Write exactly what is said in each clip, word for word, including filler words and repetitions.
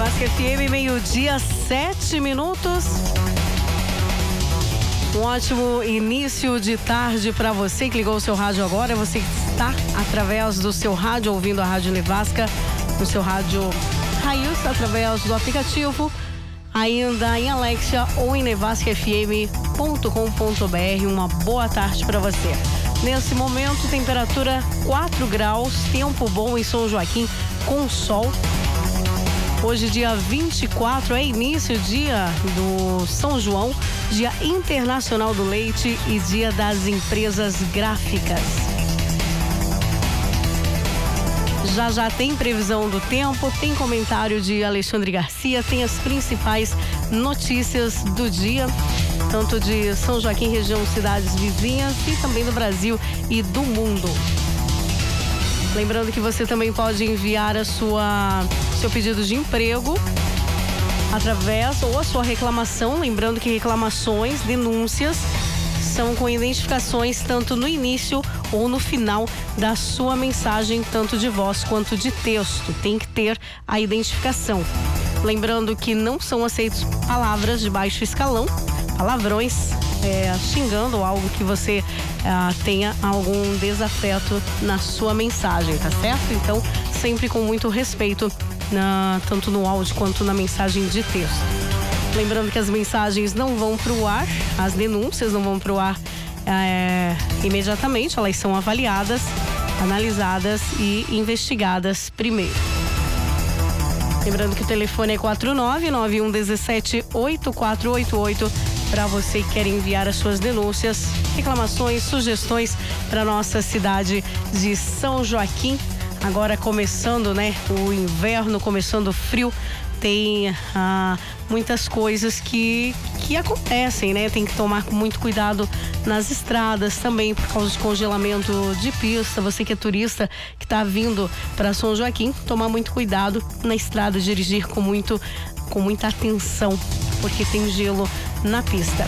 Nevasca F M, meio-dia, sete minutos. Um ótimo início de tarde para você que ligou o seu rádio agora. Você que está através do seu rádio, ouvindo a Rádio Nevasca, no seu rádio Raiz, através do aplicativo, ainda em Alexia ou em nevasca f m ponto com ponto b r. Uma boa tarde para você. Nesse momento, temperatura quatro graus, tempo bom em São Joaquim com sol. Hoje, dia vinte e quatro, é início dia do São João, Dia Internacional do Leite e Dia das Empresas Gráficas. Já já tem previsão do tempo, tem comentário de Alexandre Garcia, tem as principais notícias do dia, tanto de São Joaquim, região, cidades vizinhas e também do Brasil e do mundo. Lembrando que você também pode enviar a sua, seu pedido de emprego através, ou a sua reclamação. Lembrando que reclamações, denúncias, são com identificações tanto no início ou no final da sua mensagem, tanto de voz quanto de texto. Tem que ter a identificação. Lembrando que não são aceitas palavras de baixo escalão, palavrões, é, xingando algo que você ah, tenha algum desafeto na sua mensagem, tá certo? Então, sempre com muito respeito, na, tanto no áudio quanto na mensagem de texto. Lembrando que as mensagens não vão para o ar, as denúncias não vão para o ar é, imediatamente, elas são avaliadas, analisadas e investigadas primeiro. Lembrando que o telefone é quatro nove nove um um sete oito quatro oito oito para você que quer enviar as suas denúncias, reclamações, sugestões para nossa cidade de São Joaquim. Agora começando, né, o inverno, começando o frio, tem ah, muitas coisas que, que acontecem, né? Tem que tomar muito cuidado nas estradas também, por causa de congelamento de pista. Você que é turista, que está vindo para São Joaquim, tomar muito cuidado na estrada, dirigir com, muito, com muita atenção, porque tem gelo na pista.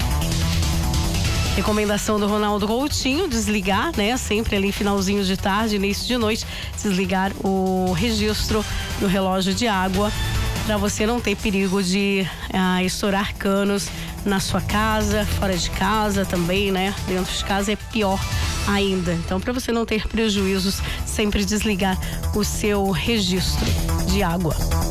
Recomendação do Ronaldo Coutinho, desligar, né? Sempre ali finalzinho de tarde, início de noite, desligar o registro do relógio de água, para você não ter perigo de ah, estourar canos na sua casa, fora de casa também, né? Dentro de casa é pior ainda. Então, para você não ter prejuízos, sempre desligar o seu registro de água.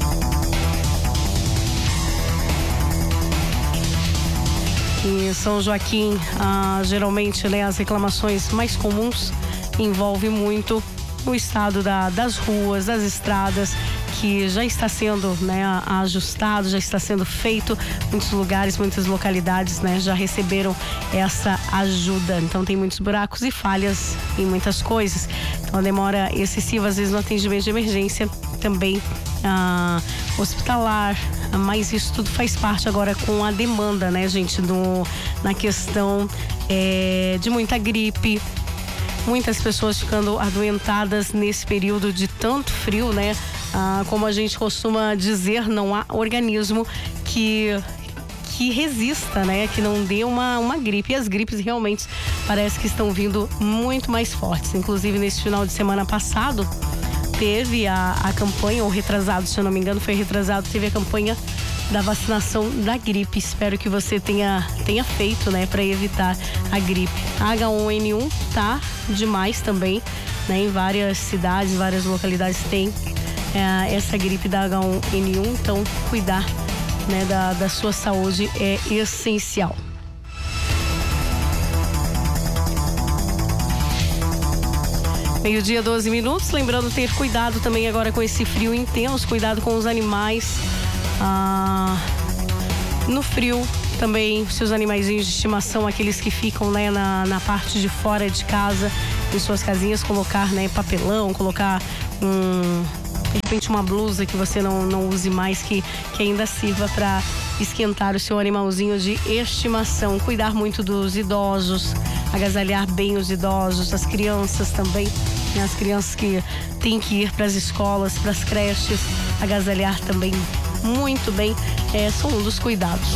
Em São Joaquim, ah, geralmente, né, as reclamações mais comuns envolvem muito o estado da, das ruas, das estradas, que já está sendo, né, ajustado, já está sendo feito. Muitos lugares, muitas localidades, né, já receberam essa ajuda. Então tem muitos buracos e falhas em muitas coisas. Então a demora excessiva, às vezes, no atendimento de emergência também ah, hospitalar. Mas isso tudo faz parte agora com a demanda, né, gente, do, na questão é, de muita gripe. Muitas pessoas ficando adoentadas nesse período de tanto frio, né? Ah, como a gente costuma dizer, não há organismo que, que resista, né? Que não dê uma, uma gripe. E as gripes realmente parece que estão vindo muito mais fortes. Inclusive, nesse final de semana passado, teve a, a campanha, ou retrasado, se eu não me engano, foi retrasado, teve a campanha da vacinação da gripe. Espero que você tenha, tenha feito, né, para evitar a gripe. A H um N um tá demais também, né, em várias cidades, várias localidades tem é, essa gripe da H um N um, então cuidar, né, da, da sua saúde é essencial. Meio-dia, doze minutos. Lembrando ter cuidado também agora com esse frio intenso, cuidado com os animais. Ah, no frio também, seus animaizinhos de estimação, aqueles que ficam, né, na, na parte de fora de casa, em suas casinhas, colocar, né, papelão, colocar um, de repente uma blusa que você não, não use mais, que, que ainda sirva para esquentar o seu animalzinho de estimação. Cuidar muito dos idosos, agasalhar bem os idosos, as crianças também, né, as crianças que têm que ir para as escolas, para as creches, agasalhar também muito bem, é, são um dos cuidados.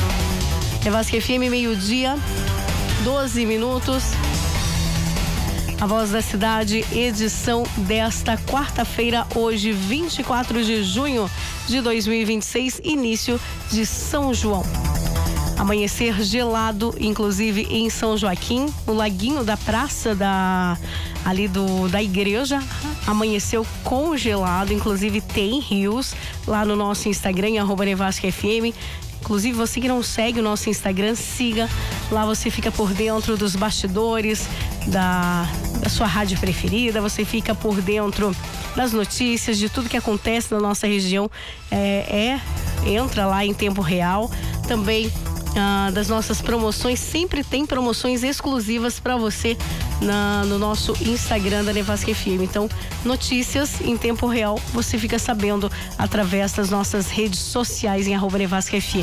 Nevasca F M, meio-dia, doze minutos. A Voz da Cidade, edição desta quarta-feira, hoje, vinte e quatro de junho de dois mil e vinte e seis, início de São João. Amanhecer gelado, inclusive em São Joaquim, no laguinho da praça da, ali do, da igreja, amanheceu congelado, inclusive tem rios lá no nosso Instagram, arroba Nevasca F M. Inclusive, você que não segue o nosso Instagram, siga. Lá você fica por dentro dos bastidores da, da sua rádio preferida, você fica por dentro das notícias, de tudo que acontece na nossa região. É, é entra lá em tempo real. Também ah, das nossas promoções, sempre tem promoções exclusivas para você na, no nosso Instagram da Nevasca F M. Então, notícias em tempo real, você fica sabendo através das nossas redes sociais em arroba Nevasca F M.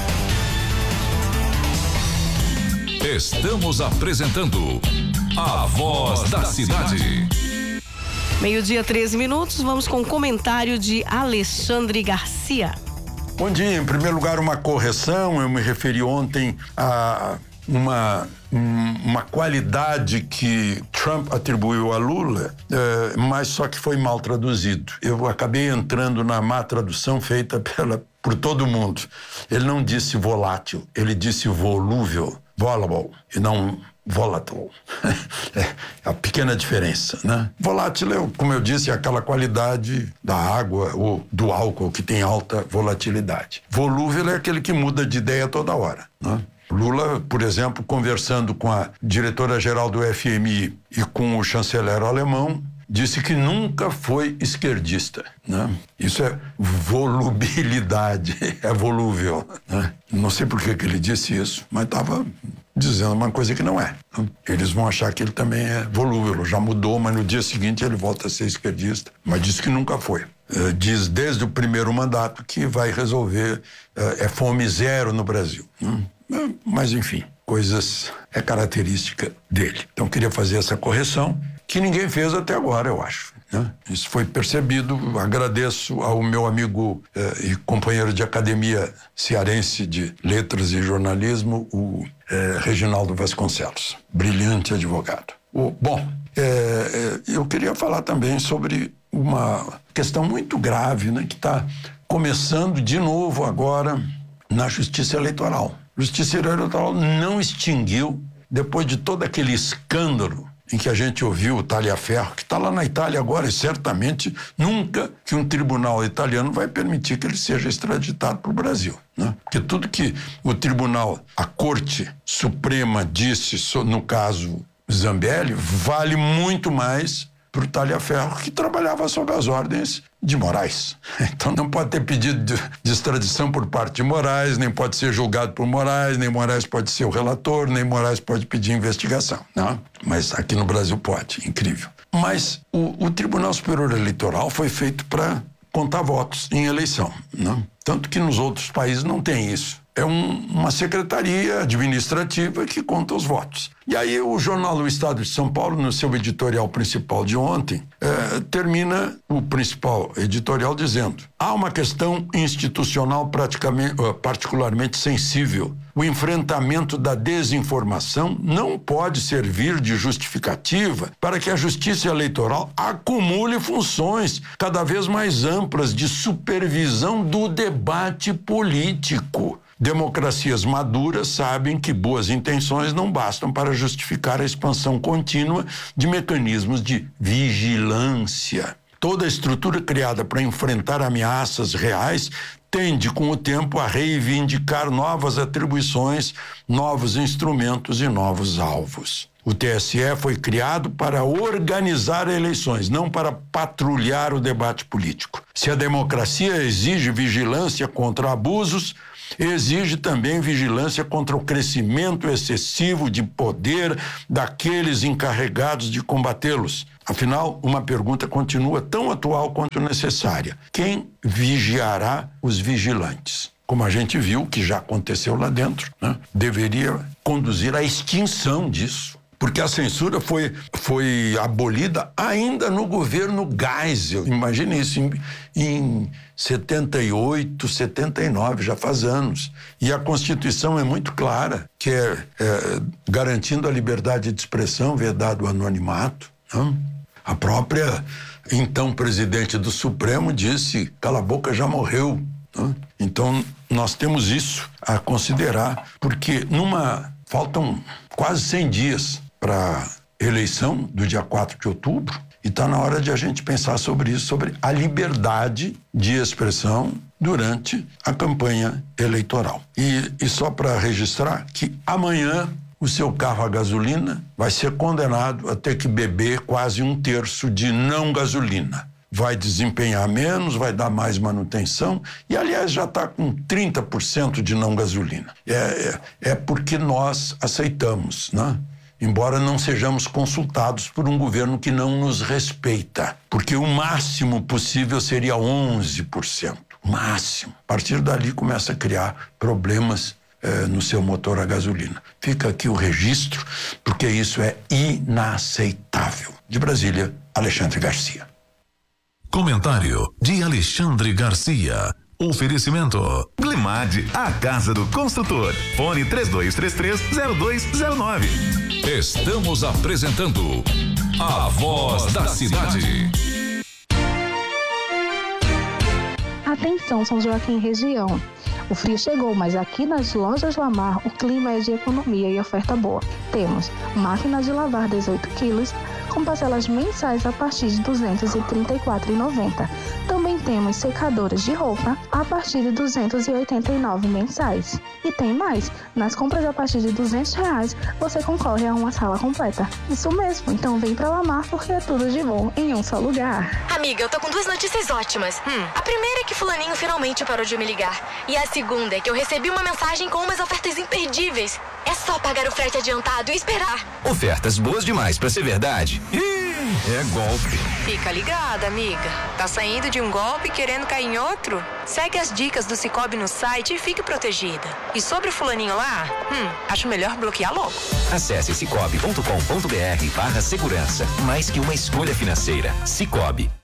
Estamos apresentando A Voz da Cidade. Meio-dia, treze minutos, vamos com o comentário de Alexandre Garcia. Bom dia. Em primeiro lugar, uma correção. Eu me referi ontem a uma, uma qualidade que Trump atribuiu a Lula, eh, mas só que foi mal traduzido. Eu acabei entrando na má tradução feita pela, por todo mundo. Ele não disse volátil, ele disse volúvel, volatile, e não volatile. É a pequena diferença, né? Volátil, é, como eu disse, é aquela qualidade da água ou do álcool que tem alta volatilidade. Volúvel é aquele que muda de ideia toda hora, né? Lula, por exemplo, conversando com a diretora-geral do F M I e com o chanceler alemão, disse que nunca foi esquerdista, né? Isso é volubilidade, é volúvel, né? Não sei por que que ele disse isso, mas estava dizendo uma coisa que não é. Eles vão achar que ele também é volúvel, já mudou, mas no dia seguinte ele volta a ser esquerdista, mas disse que nunca foi. Diz desde o primeiro mandato que vai resolver, é fome zero no Brasil. Mas enfim, coisas, é característica dele. Então queria fazer essa correção, que ninguém fez até agora, eu acho, né? Isso foi percebido. Agradeço ao meu amigo eh, e companheiro de academia cearense de letras e jornalismo, o eh, Reginaldo Vasconcelos, brilhante advogado. O, bom, eh, eu queria falar também sobre uma questão muito grave, né, que está começando de novo agora na Justiça Eleitoral. A Justiça Eleitoral não extinguiu, depois de todo aquele escândalo em que a gente ouviu o Taliaferro, que está lá na Itália agora, e certamente nunca que um tribunal italiano vai permitir que ele seja extraditado para o Brasil, né? Porque tudo que o tribunal, a Corte Suprema disse, no caso Zambelli, vale muito mais para o Taliaferro, que trabalhava sob as ordens de Moraes. Então não pode ter pedido de, de extradição por parte de Moraes, nem pode ser julgado por Moraes, nem Moraes pode ser o relator, nem Moraes pode pedir investigação, não? Mas aqui no Brasil pode, incrível. Mas o, o Tribunal Superior Eleitoral foi feito para contar votos em eleição, não? Tanto que nos outros países não tem isso. É um, uma secretaria administrativa que conta os votos. E aí o jornal O Estado de São Paulo, no seu editorial principal de ontem, eh, termina o principal editorial dizendo: há uma questão institucional praticamente, uh, particularmente sensível. O enfrentamento da desinformação não pode servir de justificativa para que a Justiça Eleitoral acumule funções cada vez mais amplas de supervisão do debate político. Democracias maduras sabem que boas intenções não bastam para justificar a expansão contínua de mecanismos de vigilância. Toda a estrutura criada para enfrentar ameaças reais tende, com o tempo, a reivindicar novas atribuições, novos instrumentos e novos alvos. O T S E foi criado para organizar eleições, não para patrulhar o debate político. Se a democracia exige vigilância contra abusos, exige também vigilância contra o crescimento excessivo de poder daqueles encarregados de combatê-los. Afinal, uma pergunta continua tão atual quanto necessária: quem vigiará os vigilantes? Como a gente viu que já aconteceu lá dentro, né? Deveria conduzir à extinção disso. Porque a censura foi, foi abolida ainda no governo Geisel. Imagine isso, em, em setenta e oito, setenta e nove, já faz anos. E a Constituição é muito clara, que é, é garantindo a liberdade de expressão, vedado o anonimato. Não? A própria, então, presidente do Supremo disse, cala a boca, já morreu. Não? Então, nós temos isso a considerar, porque numa faltam quase cem dias para a eleição do dia quatro de outubro, e está na hora de a gente pensar sobre isso, sobre a liberdade de expressão durante a campanha eleitoral. E, e só para registrar que amanhã o seu carro a gasolina vai ser condenado a ter que beber quase um terço de não gasolina. Vai desempenhar menos, vai dar mais manutenção e, aliás, já está com trinta por cento de não gasolina. É, é, é porque nós aceitamos, né? Embora não sejamos consultados por um governo que não nos respeita, porque o máximo possível seria onze por cento, máximo. A partir dali começa a criar problemas eh, no seu motor a gasolina. Fica aqui o registro, porque isso é inaceitável. De Brasília, Alexandre Garcia. Comentário de Alexandre Garcia. Oferecimento Glimad, a casa do construtor. Fone três dois três três, zero dois zero nove. Estamos apresentando A Voz da Cidade. Atenção, São Joaquim região. O frio chegou, mas aqui nas lojas Lamar o clima é de economia e oferta boa. Temos máquina de lavar dezoito quilos com parcelas mensais a partir de duzentos e trinta e quatro reais e noventa centavos. Também temos secadoras de roupa a partir de duzentos e oitenta e nove reais mensais. E tem mais, nas compras a partir de duzentos reais você concorre a uma sala completa. Isso mesmo, então vem pra Lamar porque é tudo de bom em um só lugar. Amiga, eu tô com duas notícias ótimas. Hum. A primeira é que fulaninho finalmente parou de me ligar. E a segunda é que eu recebi uma mensagem com umas ofertas imperdíveis. É só pagar o frete adiantado e esperar. Ofertas boas demais pra ser verdade. Ih, é golpe. Fica ligada, amiga. Tá saindo de um golpe querendo cair em outro? Segue as dicas do Sicoob no site e fique protegida. E sobre o fulaninho lá, hum, acho melhor bloquear logo. Acesse cicobi ponto com ponto br barra segurança. Mais que uma escolha financeira. Sicoob.